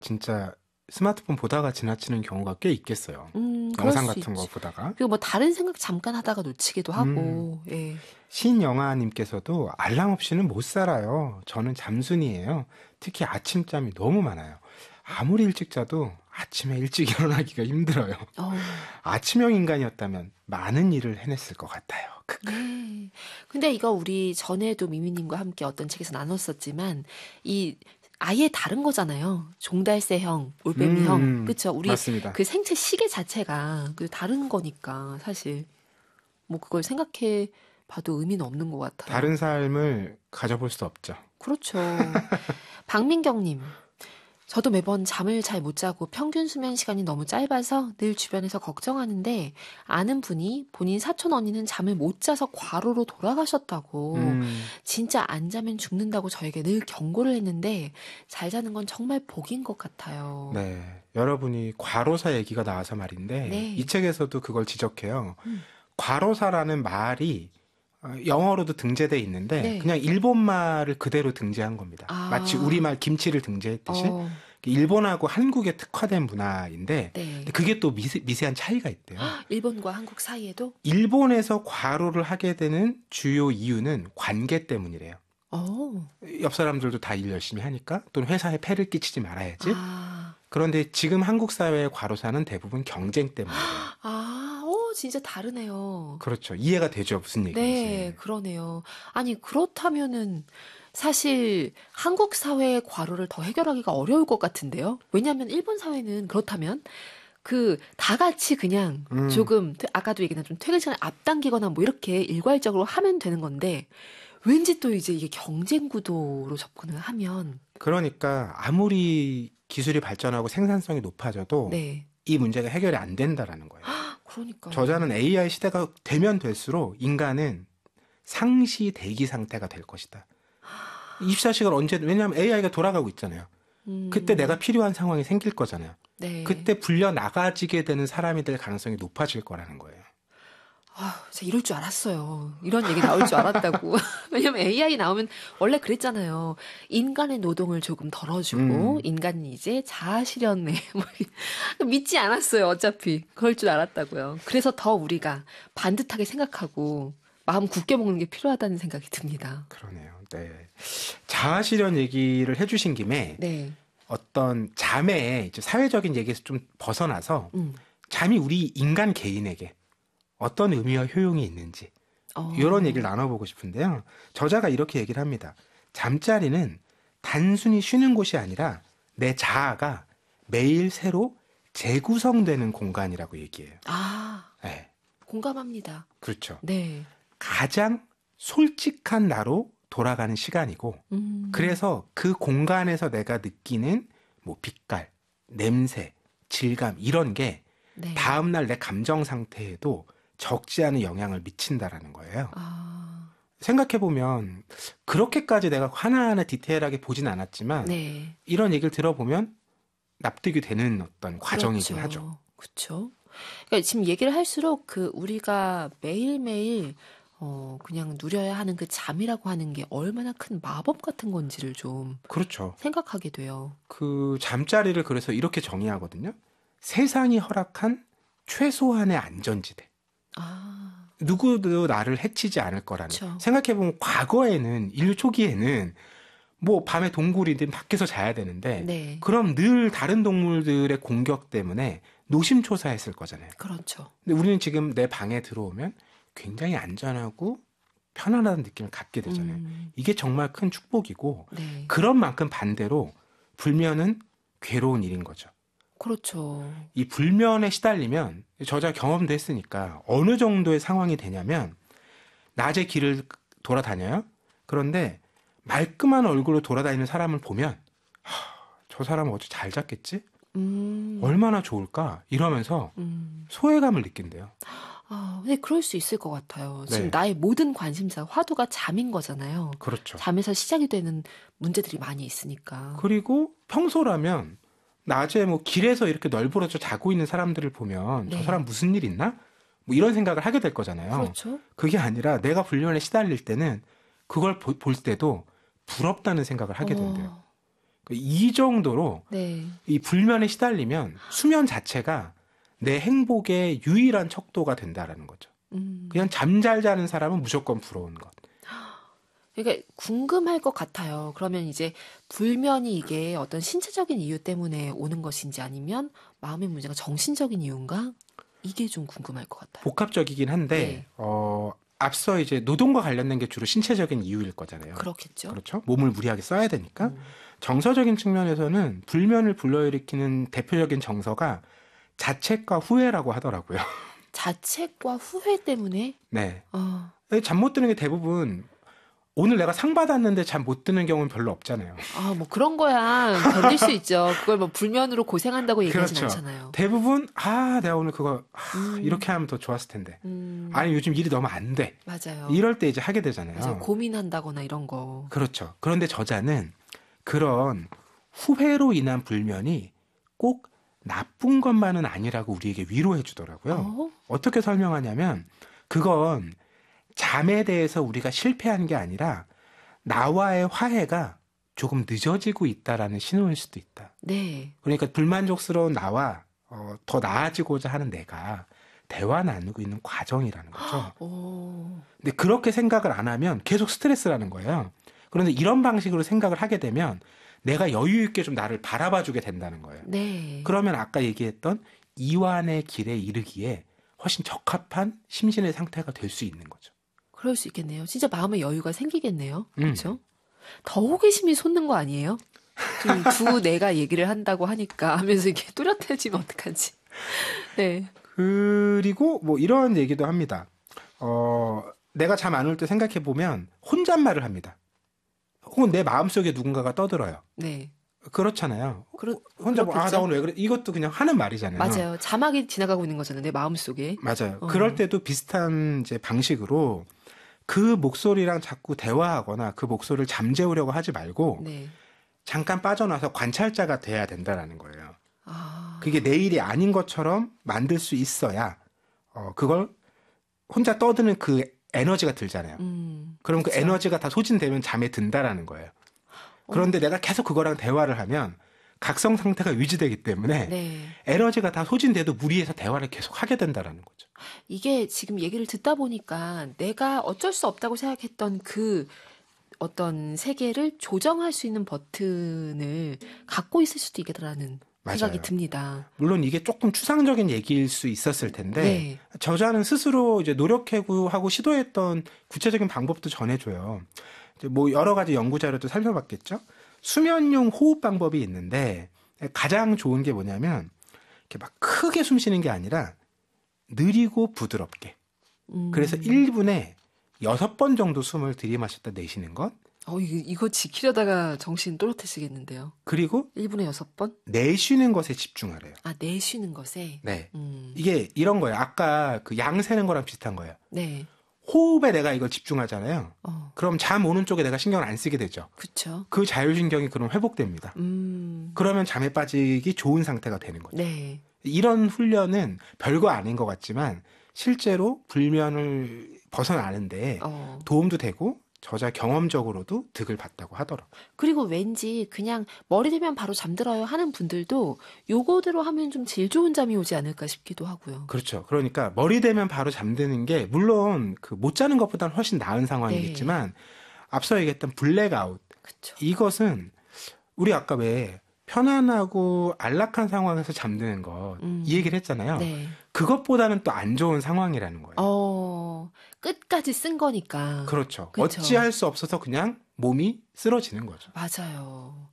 진짜 스마트폰 보다가 지나치는 경우가 꽤 있겠어요. 그럴 영상 수 같은 거 있지. 보다가. 그리고 뭐 다른 생각 잠깐 하다가 놓치기도 음, 하고, 예. 신영아님께서도 알람 없이는 못 살아요. 저는 잠순이에요. 특히 아침잠이 너무 많아요. 아무리 일찍 자도 아침에 일찍 일어나기가 힘들어요. 어우, 아침형 인간이었다면 많은 일을 해냈을 것 같아요. 크크. 네. 근데 이거 우리 전에도 미미님과 함께 어떤 책에서 나눴었지만, 이 아예 다른 거잖아요. 종달새형, 올빼미형, 그쵸? 우리 맞습니다. 그 생체 시계 자체가 그 다른 거니까, 사실. 뭐 그걸 생각해 봐도 의미는 없는 것 같아요. 다른 삶을 가져볼 수 없죠. 그렇죠. 박민경님. 저도 매번 잠을 잘 못 자고 평균 수면 시간이 너무 짧아서 늘 주변에서 걱정하는데 아는 분이 본인 사촌 언니는 잠을 못 자서 과로로 돌아가셨다고 진짜 안 자면 죽는다고 저에게 늘 경고를 했는데 잘 자는 건 정말 복인 것 같아요. 네. 여러분이 과로사 얘기가 나와서 말인데, 네. 이 책에서도 그걸 지적해요. 음. 과로사라는 말이 영어로도 등재돼 있는데 네. 그냥 일본말을 그대로 등재한 겁니다. 아. 마치 우리말 김치를 등재했듯이 어, 일본하고 한국에 특화된 문화인데 네. 근데 그게 또 미세한 차이가 있대요. 일본과 한국 사이에도? 일본에서 과로를 하게 되는 주요 이유는 관계 때문이래요. 옆 사람들도 다 일 열심히 하니까 또는 회사에 폐를 끼치지 말아야지. 아, 그런데 지금 한국 사회의 과로사는 대부분 경쟁 때문이래요. 진짜 다르네요. 그렇죠. 이해가 되죠. 무슨 얘기인지. 네, 그러네요. 아니, 그렇다면은 사실 한국 사회의 과로를 더 해결하기가 어려울 것 같은데요. 왜냐하면 일본 사회는 그렇다면 그 다 같이 그냥 조금 아까도 얘기한 좀 퇴근 시간을 앞당기거나 뭐 이렇게 일괄적으로 하면 되는 건데 왠지 또 이제 이게 경쟁 구도로 접근을 하면 그러니까 아무리 기술이 발전하고 생산성이 높아져도 네, 이 문제가 해결이 안 된다라는 거예요. 그러니까요. 저자는 AI 시대가 되면 될수록 인간은 상시 대기 상태가 될 것이다. 24시간 언제든, 왜냐하면 AI가 돌아가고 있잖아요. 그때 내가 필요한 상황이 생길 거잖아요. 네. 그때 불려 나가지게 되는 사람이 될 가능성이 높아질 거라는 거예요. 제가 이럴 줄 알았어요. 이런 얘기 나올 줄 알았다고. 왜냐면 AI 나오면 원래 그랬잖아요. 인간의 노동을 조금 덜어주고 인간이 이제 자아 실현에 뭐 믿지 않았어요. 어차피 그럴 줄 알았다고요. 그래서 더 우리가 반듯하게 생각하고 마음 굳게 먹는 게 필요하다는 생각이 듭니다. 그러네요. 네. 자아 실현 얘기를 해주신 김에 네. 어떤 잠의 이제 사회적인 얘기에서 좀 벗어나서 잠이 우리 인간 개인에게 어떤 의미와 효용이 있는지 이런 얘기를 나눠보고 싶은데요. 저자가 이렇게 얘기를 합니다. 잠자리는 단순히 쉬는 곳이 아니라 내 자아가 매일 새로 재구성되는 공간이라고 얘기해요. 네. 공감합니다. 그렇죠. 네. 가장 솔직한 나로 돌아가는 시간이고 그래서 그 공간에서 내가 느끼는 뭐 빛깔, 냄새, 질감 이런 게 네. 다음날 내 감정 상태에도 적지 않은 영향을 미친다라는 거예요. 생각해보면 그렇게까지 내가 하나하나 디테일하게 보진 않았지만 네. 이런 얘기를 들어보면 납득이 되는 어떤 과정이긴 그렇죠. 하죠. 그렇죠. 그러니까 지금 얘기를 할수록 그 우리가 매일매일 그냥 누려야 하는 그 잠이라고 하는 게 얼마나 큰 마법 같은 건지를 좀 그렇죠. 생각하게 돼요. 그 잠자리를 그래서 이렇게 정의하거든요. 세상이 허락한 최소한의 안전지대. 누구도 나를 해치지 않을 거라는. 그쵸. 생각해보면 과거에는 인류 초기에는 뭐 밤에 동굴이든 밖에서 자야 되는데 네. 그럼 늘 다른 동물들의 공격 때문에 노심초사했을 거잖아요. 그렇죠. 근데 우리는 지금 내 방에 들어오면 굉장히 안전하고 편안한 느낌을 갖게 되잖아요. 이게 정말 큰 축복이고 네. 그런 만큼 반대로 불면은 괴로운 일인 거죠. 그렇죠. 이 불면에 시달리면 저자 경험도 했으니까 어느 정도의 상황이 되냐면 낮에 길을 돌아다녀요. 그런데 말끔한 얼굴로 돌아다니는 사람을 보면 저 사람은 어째 잘 잤겠지? 얼마나 좋을까? 이러면서 소외감을 느낀대요. 근데 그럴 수 있을 것 같아요. 지금 네. 나의 모든 관심사, 화두가 잠인 거잖아요. 그렇죠. 잠에서 시작이 되는 문제들이 많이 있으니까. 그리고 평소라면 낮에 뭐 길에서 이렇게 널브러져 자고 있는 사람들을 보면 네. 저 사람 무슨 일 있나? 뭐 이런 생각을 하게 될 거잖아요. 그렇죠. 그게 아니라 내가 불면에 시달릴 때는 그걸 볼 때도 부럽다는 생각을 하게 된대요. 이 정도로 네. 이 불면에 시달리면 수면 자체가 내 행복의 유일한 척도가 된다라는 거죠. 그냥 잠잘 자는 사람은 무조건 부러운 것. 그러니까 궁금할 것 같아요. 그러면 이제 불면이 이게 어떤 신체적인 이유 때문에 오는 것인지 아니면 마음의 문제가 정신적인 이유인가? 이게 좀 궁금할 것 같아요. 복합적이긴 한데 네. 앞서 이제 노동과 관련된 게 주로 신체적인 이유일 거잖아요. 그렇겠죠. 그렇죠? 몸을 무리하게 써야 되니까. 정서적인 측면에서는 불면을 불러일으키는 대표적인 정서가 자책과 후회라고 하더라고요. 자책과 후회 때문에 네. 어, 잠 못 드는 게 대부분 오늘 내가 상 받았는데 잠 못 드는 경우는 별로 없잖아요. 뭐 그런 거야 견딜 수 있죠. 그걸 뭐 불면으로 고생한다고 얘기하진 그렇죠. 않잖아요. 대부분 내가 오늘 그거 이렇게 하면 더 좋았을 텐데. 아니 요즘 일이 너무 안 돼. 맞아요. 이럴 때 이제 하게 되잖아요. 맞아요. 고민한다거나 이런 거. 그렇죠. 그런데 저자는 그런 후회로 인한 불면이 꼭 나쁜 것만은 아니라고 우리에게 위로해 주더라고요. 어떻게 설명하냐면 그건 잠에 대해서 우리가 실패한 게 아니라 나와의 화해가 조금 늦어지고 있다라는 신호일 수도 있다. 네. 그러니까 불만족스러운 나와 더 나아지고자 하는 내가 대화 나누고 있는 과정이라는 거죠. 근데 그렇게 생각을 안 하면 계속 스트레스라는 거예요. 그런데 이런 방식으로 생각을 하게 되면 내가 여유 있게 좀 나를 바라봐 주게 된다는 거예요. 네. 그러면 아까 얘기했던 이완의 길에 이르기에 훨씬 적합한 심신의 상태가 될 수 있는 거죠. 그럴 수 있겠네요. 진짜 마음의 여유가 생기겠네요. 그렇죠? 더 호기심이 솟는 거 아니에요? 좀 두 내가 얘기를 한다고 하니까 하면서 이게 뚜렷해지면 어떡하지? 네. 그리고 뭐 이런 얘기도 합니다. 내가 잠 안 올 때 생각해 보면 혼잣말을 합니다. 혹은 내 마음속에 누군가가 떠들어요. 네. 그렇잖아요. 혼자 뭐, 나 오늘 왜 그래? 이것도 그냥 하는 말이잖아요. 맞아요. 자막이 지나가고 있는 거잖아요. 내 마음속에. 맞아요. 그럴 때도 비슷한 이제 방식으로 그 목소리랑 자꾸 대화하거나 그 목소리를 잠재우려고 하지 말고 네. 잠깐 빠져나와서 관찰자가 돼야 된다라는 거예요. 그게 내 일이 아닌 것처럼 만들 수 있어야 그걸 혼자 떠드는 그 에너지가 들잖아요. 그럼 그 그쵸. 에너지가 다 소진되면 잠에 든다라는 거예요. 그런데 내가 계속 그거랑 대화를 하면 각성 상태가 유지되기 때문에 네. 에너지가 다 소진돼도 무리해서 대화를 계속 하게 된다라는 거죠. 이게 지금 얘기를 듣다 보니까 내가 어쩔 수 없다고 생각했던 그 어떤 세계를 조정할 수 있는 버튼을 갖고 있을 수도 있겠다라는 생각이 맞아요. 듭니다. 물론 이게 조금 추상적인 얘기일 수 있었을 텐데 네. 저자는 스스로 이제 노력하고 시도했던 구체적인 방법도 전해줘요. 이제 뭐 여러 가지 연구 자료도 살펴봤겠죠. 수면용 호흡 방법이 있는데 가장 좋은 게 뭐냐면 이렇게 막 크게 숨 쉬는 게 아니라 느리고 부드럽게. 그래서 1분에 6번 정도 숨을 들이마셨다 내쉬는 것. 이거 지키려다가 정신 또렷해지겠는데요. 그리고 1분에 6번? 내쉬는 것에 집중하래요. 내쉬는 것에? 네. 이게 이런 거예요. 아까 그 양 세는 거랑 비슷한 거예요. 네. 호흡에 내가 이걸 집중하잖아요. 그럼 잠 오는 쪽에 내가 신경을 안 쓰게 되죠. 그쵸. 그 자율신경이 그럼 회복됩니다. 그러면 잠에 빠지기 좋은 상태가 되는 거죠. 네. 이런 훈련은 별거 아닌 것 같지만 실제로 불면을 벗어나는데 도움도 되고 저자 경험적으로도 득을 봤다고 하더라고요. 그리고 왠지 그냥 머리 대면 바로 잠들어요 하는 분들도 요거대로 하면 좀 질 좋은 잠이 오지 않을까 싶기도 하고요. 그렇죠. 그러니까 머리 대면 바로 잠드는 게 물론 그 못 자는 것보다는 훨씬 나은 상황이겠지만 앞서 얘기했던 블랙아웃. 그쵸. 이것은 우리 아까 왜 편안하고 안락한 상황에서 잠드는 것 이 얘기를 했잖아요. 네. 그것보다는 또 안 좋은 상황이라는 거예요. 끝까지 쓴 거니까. 그렇죠. 그쵸. 어찌할 수 없어서 그냥 몸이 쓰러지는 거죠. 맞아요.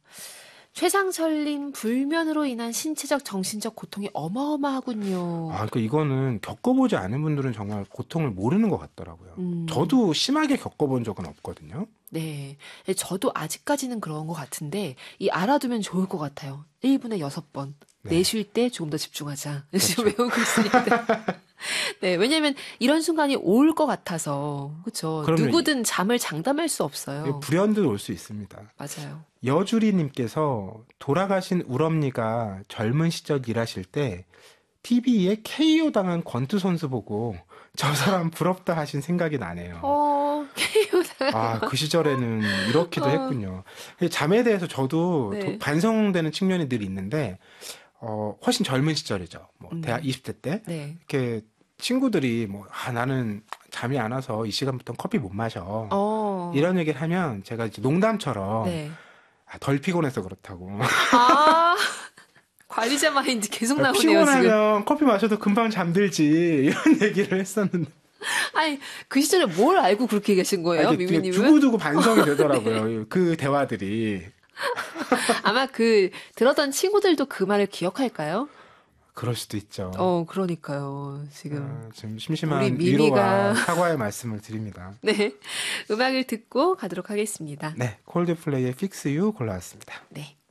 최상철님 불면으로 인한 신체적 정신적 고통이 어마어마하군요. 그러니까 이거는 겪어보지 않은 분들은 정말 고통을 모르는 것 같더라고요. 저도 심하게 겪어본 적은 없거든요. 네. 저도 아직까지는 그런 것 같은데 이 알아두면 좋을 것 같아요. 1분에 6번. 네. 내쉴 때 조금 더 집중하자. 그렇죠. 외우고 있으니까. 네, 왜냐면 이런 순간이 올 것 같아서. 그렇죠. 누구든 잠을 장담할 수 없어요. 불현듯 올 수 있습니다. 맞아요. 여주리님께서 돌아가신 우럼니가 젊은 시절 일하실 때 TV에 KO 당한 권투 선수 보고 저 사람 부럽다 하신 생각이 나네요. KO 아, 그 시절에는 이렇기도 했군요. 잠에 대해서 저도 네. 반성되는 측면이 늘 있는데, 훨씬 젊은 시절이죠. 뭐, 대학 20대 때. 네. 이렇게 친구들이 뭐, 나는 잠이 안 와서 이 시간부터 커피 못 마셔. 이런 얘기를 하면 제가 이제 농담처럼, 네. 덜 피곤해서 그렇다고. 아, 관리자 마인드 계속 나오네요, 지금. 피곤하면 커피 마셔도 금방 잠들지. 이런 얘기를 했었는데. 아니, 그 시절에 뭘 알고 그렇게 계신 거예요, 이게 미미님은? 두고두고 반성이 되더라고요. 그 대화들이. 아마 들었던 친구들도 그 말을 기억할까요? 그럴 수도 있죠. 그러니까요. 지금. 좀 우리 심심한 미미가- 위로와 사과의 말씀을 드립니다. 네. 음악을 듣고 가도록 하겠습니다. 네, 콜드플레이의 Fix You 골라왔습니다. 네.